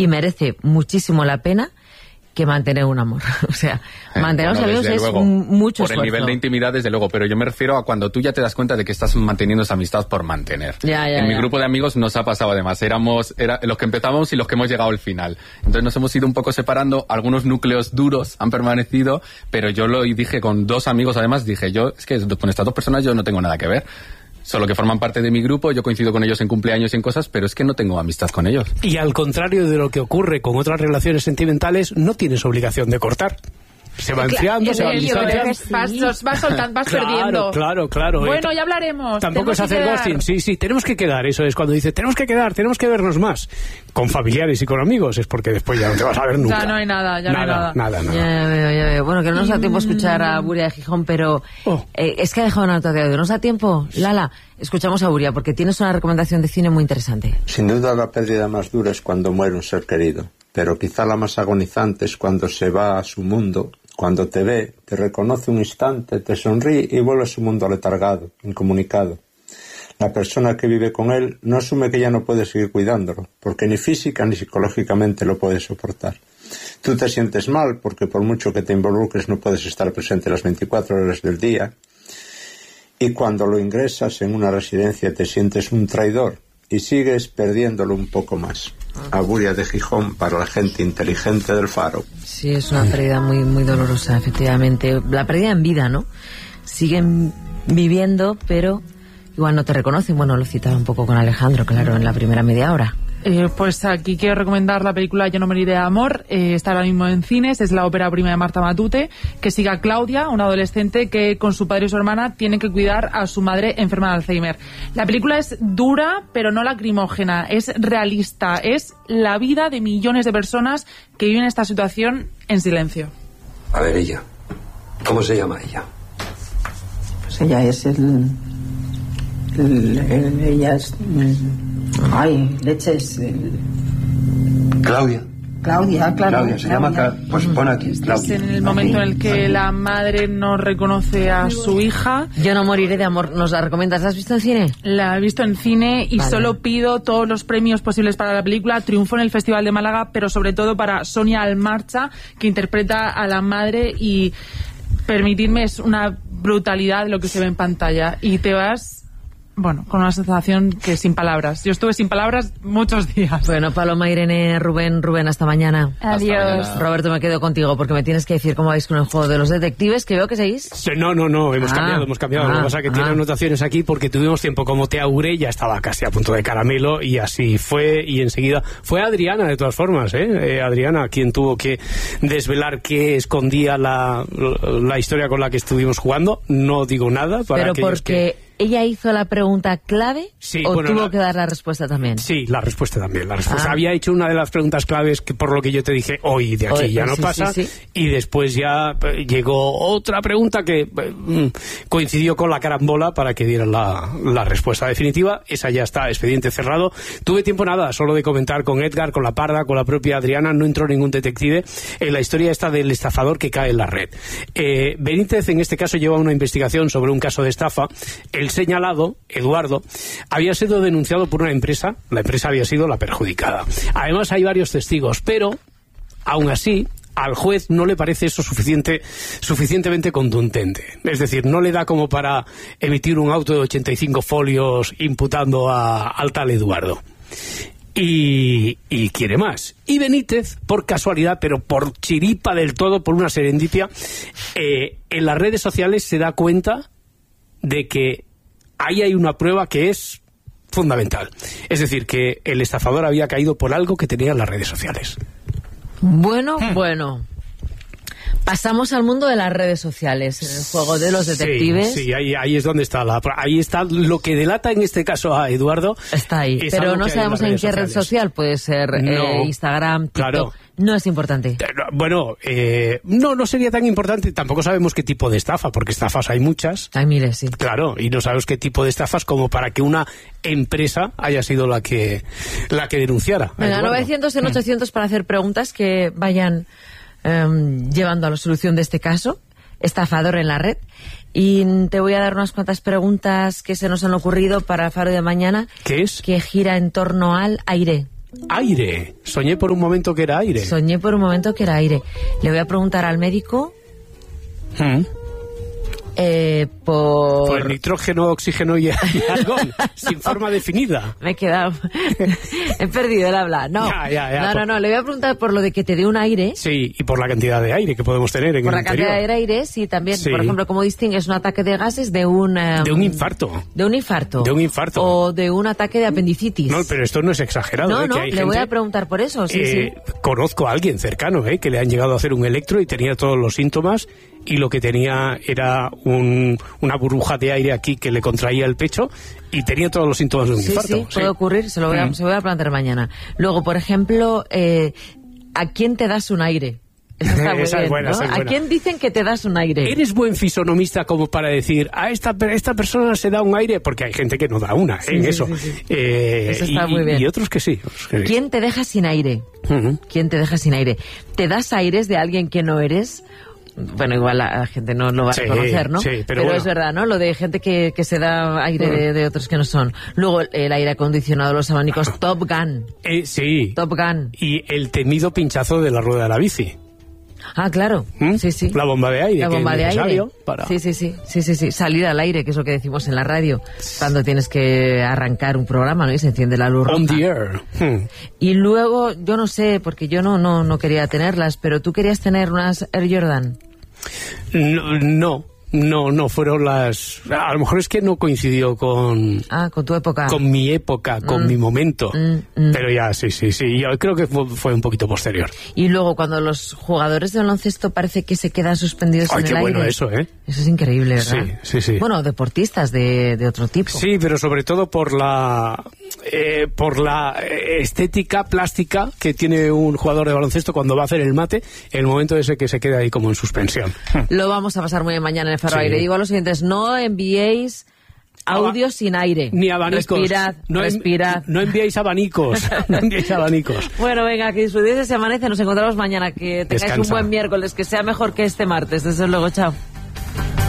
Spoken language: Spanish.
y merece muchísimo la pena que mantener un amor. O sea, mantener los amigos es mucho esfuerzo. Por el nivel de intimidad, desde luego, pero yo me refiero a cuando tú ya te das cuenta de que estás manteniendo esa amistad por mantener. En mi grupo de amigos nos ha pasado además, éramos los que empezamos y los que hemos llegado al final. Entonces nos hemos ido un poco separando, algunos núcleos duros han permanecido, pero yo lo dije con 2 amigos además, dije yo, es que con estas 2 personas yo no tengo nada que ver. Solo que forman parte de mi grupo, yo coincido con ellos en cumpleaños y en cosas, pero es que no tengo amistad con ellos. Y al contrario de lo que ocurre con otras relaciones sentimentales, no tienes obligación de cortar. Se va enfriando, se va distanciando. Vas perdiendo. Claro. Bueno, ya hablaremos. Tampoco es hacer ghosting. Sí, tenemos que quedar. Eso es cuando dice, tenemos que quedar, tenemos que vernos más. Con familiares y con amigos, es porque después ya no te vas a ver nunca. Ya no hay nada, Nada. Ya veo. Bueno, que no nos da tiempo escuchar a Buria de Gijón, pero es que ha dejado una nota de audio. ¿Nos da tiempo? Lala, escuchamos a Buria, porque tienes una recomendación de cine muy interesante. Sin duda la pérdida más dura es cuando muere un ser querido, pero quizá la más agonizante es cuando se va a su mundo. Cuando te ve, te reconoce un instante, te sonríe y vuelve a su mundo aletargado, incomunicado. La persona que vive con él no asume que ya no puede seguir cuidándolo, porque ni física ni psicológicamente lo puede soportar. Tú te sientes mal porque por mucho que te involucres no puedes estar presente las 24 horas del día. Y cuando lo ingresas en una residencia te sientes un traidor y sigues perdiéndolo un poco más. Buria de Gijón para la gente inteligente del Faro. Sí, es una pérdida muy, muy dolorosa, efectivamente. La pérdida en vida, ¿no? Siguen viviendo, pero igual no te reconocen. Bueno, lo citaba un poco con Alejandro, claro, en la primera media hora. Pues aquí quiero recomendar la película Yo no moriré de amor. Está ahora mismo en cines, es la ópera prima de Marta Matute, que sigue a Claudia, una adolescente que con su padre y su hermana tiene que cuidar a su madre enferma de Alzheimer. La película es dura, pero no lacrimógena, es realista, es la vida de millones de personas que viven esta situación en silencio. A ver, ella, ¿cómo se llama ella? Pues ella es ella es... Ay, leches. Claudia. Claudia, claro. Claudia, se llama. Pues pon aquí, Claudia. Es en el momento en el que la madre no reconoce a su hija. Yo no moriré de amor. ¿Nos la recomiendas? ¿La has visto en cine? La he visto en cine y solo pido todos los premios posibles para la película. Triunfó en el Festival de Málaga, pero sobre todo para Sonia Almarcha, que interpreta a la madre, y permitidme, es una brutalidad lo que se ve en pantalla. Y te vas... Bueno, con una sensación que sin palabras. Yo estuve sin palabras muchos días. Bueno, Paloma, Irene, Rubén, hasta mañana. Adiós. Roberto, me quedo contigo porque me tienes que decir cómo vais con el juego de los detectives, que veo que seguís. Sí, no, hemos cambiado. Lo que pasa es que tiene anotaciones aquí porque tuvimos tiempo, como te auguré, ya estaba casi a punto de caramelo y así fue, y enseguida fue Adriana, de todas formas, Adriana quien tuvo que desvelar qué escondía la historia con la que estuvimos jugando. No digo nada para pero aquellos porque... que... ¿Ella hizo la pregunta clave tuvo que dar la respuesta también? Sí, la respuesta también. Había hecho una de las preguntas claves que por lo que yo te dije, hoy de aquí ya no pasa. Sí. Y después ya llegó otra pregunta que coincidió con la carambola para que dieran la respuesta definitiva. Esa ya está, expediente cerrado. Tuve tiempo solo de comentar con Edgar, con la Parda, con la propia Adriana. No entró ningún detective en la historia esta del estafador que cae en la red. Benítez, en este caso, lleva una investigación sobre un caso de estafa. El señalado, Eduardo, había sido denunciado por una empresa. La empresa había sido la perjudicada. Además hay varios testigos, pero aún así al juez no le parece eso suficientemente contundente. Es decir, no le da como para emitir un auto de 85 folios imputando al tal Eduardo. Y quiere más. Y Benítez, por casualidad, pero por chiripa del todo, por una serendipia, en las redes sociales se da cuenta de que ahí hay una prueba que es fundamental. Es decir, que el estafador había caído por algo que tenía en las redes sociales. Bueno. Pasamos al mundo de las redes sociales, en el juego de los detectives. Sí, ahí es donde está ahí está lo que delata en este caso a Eduardo. Está ahí, pero no sabemos en qué red social, puede ser Instagram, TikTok. Claro. No es importante. Bueno, no sería tan importante. Tampoco sabemos qué tipo de estafa, porque estafas hay muchas. Hay miles, sí. Claro, y no sabemos qué tipo de estafas como para que una empresa haya sido la que denunciara. Venga, 900 en 800 para hacer preguntas que vayan llevando a la solución de este caso. Estafador en la red. Y te voy a dar unas cuantas preguntas que se nos han ocurrido para el Faro de mañana. ¿Qué es? Que gira en torno al aire. Aire. Soñé por un momento que era aire. Soñé por un momento que era aire. Le voy a preguntar al médico... Por nitrógeno, oxígeno y argón, sin forma definida. Me he quedado... he perdido el habla. No, no, le voy a preguntar por lo de que te dé un aire. Sí, y por la cantidad de aire que podemos tener en el interior. Por la cantidad de aire, sí, también. Sí. Por ejemplo, ¿cómo distingues un ataque de gases de un... de un infarto. De un infarto. De un infarto. O de un ataque de apendicitis. No, pero esto no es exagerado. No, que hay le voy a preguntar por eso, sí. Conozco a alguien cercano, que le han llegado a hacer un electro y tenía todos los síntomas, y lo que tenía era una burbuja de aire aquí que le contraía el pecho y tenía todos los síntomas de un infarto. Sí, puede ocurrir, se voy a plantear mañana. Luego, por ejemplo, ¿a quién te das un aire? Esa está muy bien, buena, ¿no? ¿A quién dicen que te das un aire? ¿Eres buen fisonomista como para decir, a esta persona se da un aire? Porque hay gente que no da una en eso. Sí. Eso está muy bien. Y otros que sí. ¿Quién te deja sin aire? ¿Quién te deja sin aire? ¿Te das aires de alguien que no eres? Bueno, igual la gente no lo va a reconocer, ¿no? Sí, pero bueno. Es verdad, ¿no? Lo de gente que se da aire de otros que no son. Luego, el aire acondicionado, los abanicos, Top Gun. Sí. Top Gun. Y el temido pinchazo de la rueda de la bici. Ah, claro. Sí. La bomba de aire. La bomba de aire. Para... Sí. Salir al aire, que es lo que decimos en la radio, cuando tienes que arrancar un programa, ¿no? Y se enciende la luz roja. On the air. Y luego, yo no sé, porque yo no quería tenerlas, pero tú querías tener unas Air Jordan. No, fueron las... A lo mejor es que no coincidió con... con tu época. Con mi época, con mi momento. Pero ya, sí. Yo creo que fue un poquito posterior. Y luego, cuando los jugadores de baloncesto parece que se quedan suspendidos en el aire... ¡Ay, qué bueno eso, eh! Eso es increíble, ¿verdad? Sí. Bueno, deportistas de otro tipo. Sí, pero sobre todo por la estética plástica que tiene un jugador de baloncesto cuando va a hacer el mate, el momento ese que se queda ahí como en suspensión. Lo vamos a pasar muy bien mañana en el Faro Aire. Digo a los siguientes, no enviéis audios sin aire. Ni abanicos. Respirad. No enviéis abanicos. Bueno, venga, que disfrutéis ese amanece. Nos encontramos mañana. Que tengáis Descansa. Un buen miércoles. Que sea mejor que este martes. Desde luego, chao.